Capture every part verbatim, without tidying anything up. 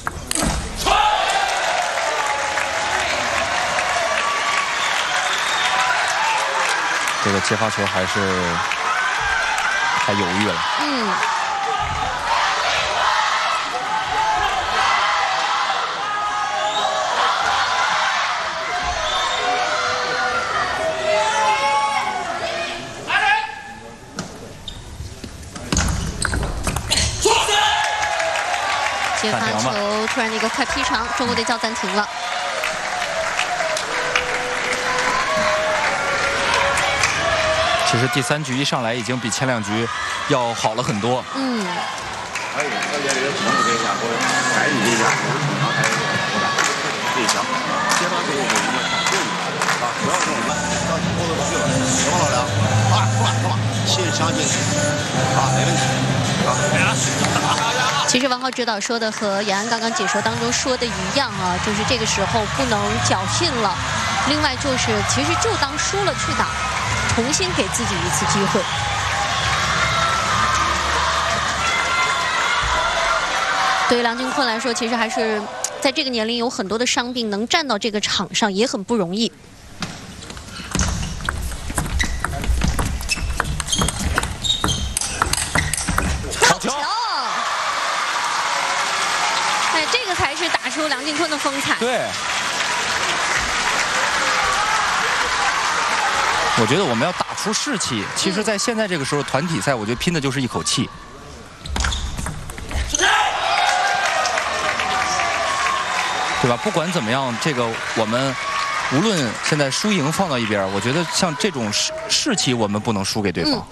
这个接发球还是太犹豫了。 嗯。接发球突然的一个快劈长，中国队叫暂停了。 其实第三局一上来已经比前两局要好了很多。 嗯。 可以，而且这个速度这一下，或者改你一下，然后还有我感最强。接发球我们一定要注意啊，不要这种乱，到后头去了，行了，老梁，啊，出来，出来，心强进去，啊，没问题，啊，来了， 其实王浩指导说的和严安刚刚解说当中说的一样啊，就是这个时候不能侥幸了。另外就是，其实就当输了去打。 重新给自己一次机会。对于梁靖昆来说，其实还是在这个年龄有很多的伤病，能站到这个场上也很不容易。好球！哎，这个才是打出梁靖昆的风采。 对。 我觉得我们要打出士气。其实，在现在这个时候，团体赛，我觉得拼的就是一口气。对吧？不管怎么样，这个我们无论现在输赢放到一边，我觉得像这种士士气，我们不能输给对方。嗯、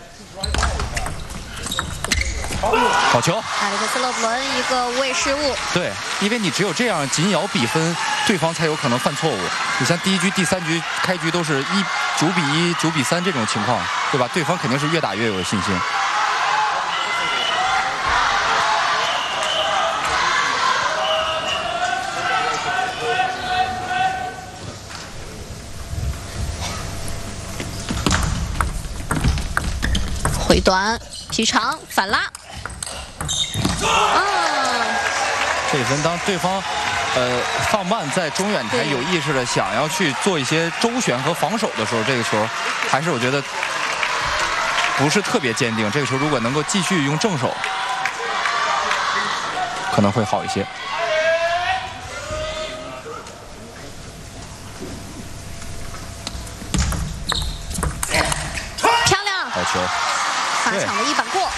好球！ 阿里克斯勒布伦一个无谓失误。 对，因为你只有这样紧咬比分，对方才有可能犯错误。你像第一局、第三局开局都是一。 九比一、九比三这种情况，对吧？对方肯定是越打越有信心。 回短、劈长、反拉。啊！ 这一分当对方。 呃，放慢在中远台有意识的想要去做一些周旋和防守的时候，这个球还是我觉得不是特别坚定。这个球如果能够继续用正手，可能会好一些。 漂亮， 好球， 发抢的一板过，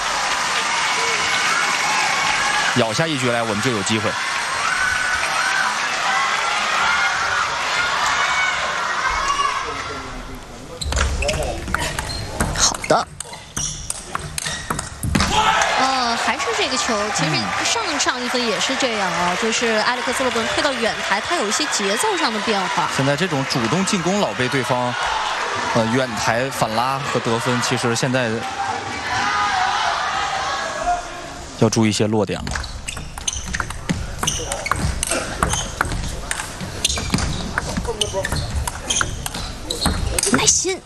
咬下一局来，我们就有机会。 的，呃，还是这个球，其实上上一分也是这样啊，就是埃里克斯勒布伦推到远台，他有一些节奏上的变化。 现在这种主动进攻老被对方，呃，远台反拉和得分，其实现在要注意一些落点了。 耐心。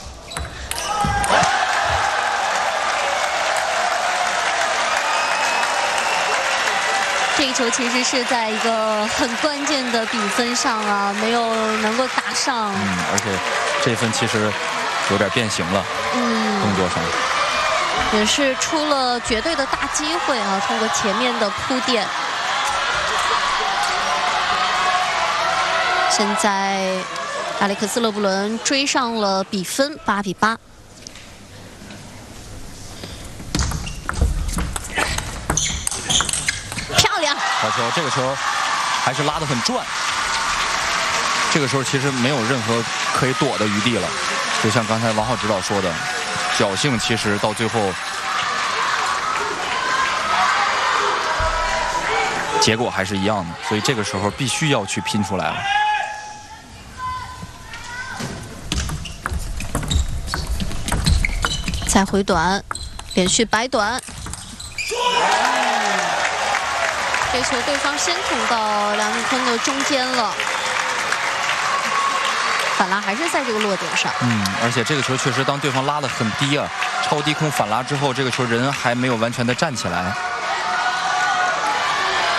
这个球其实是在一个很关键的比分上啊，没有能够打上。 嗯，而且这分其实有点变形了。嗯，动作上也是出了绝对的大机会啊，通过前面的铺垫。现在阿里克斯勒布伦追上了比分，八比八。 好球，这个球还是拉得很转。这个时候其实没有任何可以躲的余地了，就像刚才王浩指导说的，侥幸其实到最后结果还是一样的，所以这个时候必须要去拼出来了。 再回短，连续摆短。 这球对方先捅到梁靖昆的中间了，反拉还是在这个落点上。 嗯，而且这个球确实当对方拉得很低啊，超低空反拉之后，这个球人还没有完全的站起来。